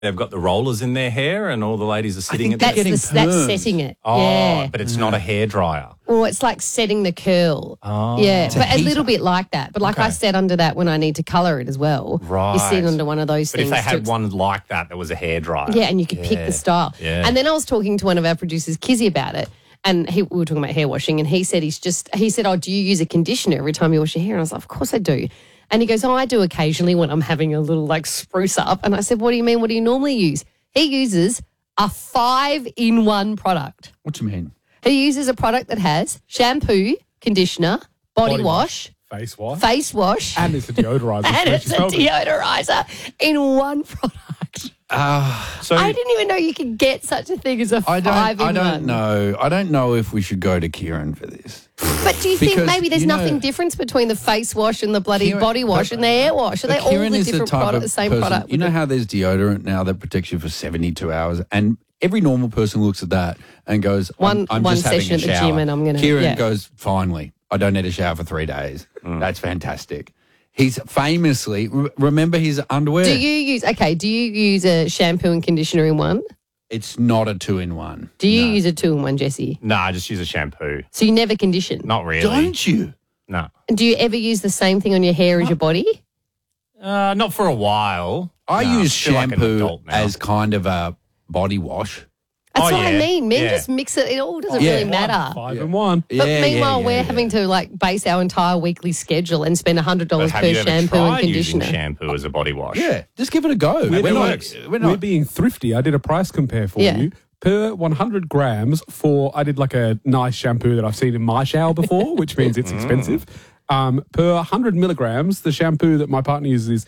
They've got the rollers in their hair and all the ladies are sitting at That's, the... that's setting it. Oh, yeah. but it's not a hairdryer. Well, it's like setting the curl. Oh. Yeah, It's a but a heater. little bit like that. But like I sit under that when I need to colour it as well. Right. You sit under one of those But things. if they had to- one like that was a hairdryer. Yeah, and you could pick the style. Yeah. And then I was talking to one of our producers, Kizzy, about it. And we were talking about hair washing, and he said, oh, do you use a conditioner every time you wash your hair? And I was like, of course I do. And he goes, oh, I do occasionally when I'm having a little like spruce up. And I said, what do you mean? What do you normally use? He uses a 5-in-1 product. What do you mean? He uses a product that has shampoo, conditioner, body wash, Face wash. face wash, And it's a deodorizer. and so it's she a smelled it. deodorizer in one product. So I didn't even know you could get such a thing as a I 5-in-1. don't know. I don't know if we should go to Kieran for this. But do you think Because, maybe there's you know- nothing difference between the face wash and the bloody Kieran- body wash and the hair wash? Are they all Kieran the is different type product, of the same person- product? You know how there's deodorant now that protects you for 72 hours, and every normal person looks at that and goes, One I'm just having session a at the shower. gym and I'm gonna- Kieran yeah. goes, finally, I don't need a shower for 3 days. That's fantastic. He's famously, remember his underwear? Do you use a shampoo and conditioner in one? It's not a 2-in-1. Do you use a 2-in-1, Jesse? no, I just use a shampoo. So you never condition? Not really. Don't you? No. And do you ever use the same thing on your hair as your body? Not for a while. I No, use feel like an shampoo adult now. as kind of a body wash. That's Oh, what I yeah, mean. Men yeah. just mix it. It all doesn't Yeah. really matter. 5-in-1. But meanwhile, we're having to like base our entire weekly schedule and spend $100 But have per you ever shampoo and tried using conditioner. shampoo as a body wash? Yeah, just give it a go. We're, We're being, not, we're being thrifty. I did a price compare for Yeah. you. Per 100 grams I did like a nice shampoo that I've seen in my shower before, which means it's expensive. Per 100 milligrams, the shampoo that my partner uses is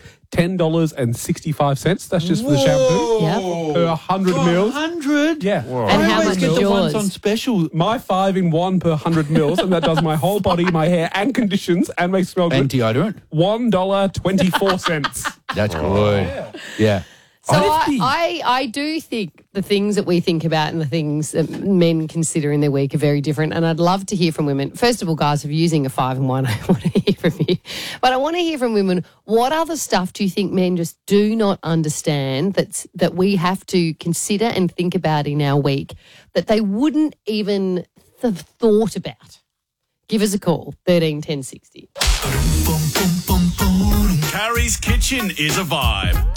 $10.65. That's just for the shampoo. Yeah. Per 100 mils. 100? Yeah. And I how always much get is the ones yours? on special. My 5-in-1 per 100 mils, and that does my whole body, my hair, and conditions, and makes it smell good. And deodorant. $1.24. That's good. Yeah. So I do think the things that we think about and the things that men consider in their week are very different. And I'd love to hear from women. First of all, guys, if you're using a 5-in-1, I want to hear from you. But I want to hear from women. What other stuff do you think men just do not understand that we have to consider and think about in our week that they wouldn't even have thought about? Give us a call, 13 10 60. Carrie's Kitchen is a vibe.